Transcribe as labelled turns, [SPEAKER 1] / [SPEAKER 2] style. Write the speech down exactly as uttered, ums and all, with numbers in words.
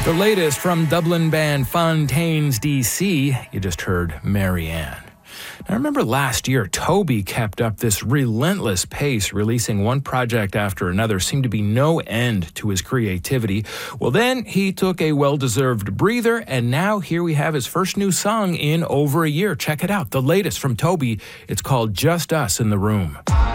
[SPEAKER 1] The latest from Dublin band Fontaines D C, you just heard Marianne. Now, remember last year, Toby kept up this relentless pace, releasing one project after another. Seemed to be no end to his creativity. Well, then he took a well-deserved breather, and now here we have his first new song in over a year. Check it out, the latest from Toby. It's called Just Us in the Room.